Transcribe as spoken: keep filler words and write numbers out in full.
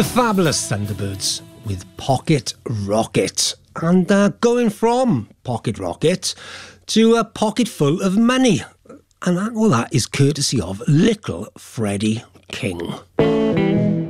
The Fabulous Thunderbirds with Pocket Rocket. And uh, going from Pocket Rocket to a pocket full of money. And that, all that is courtesy of Little Freddie King.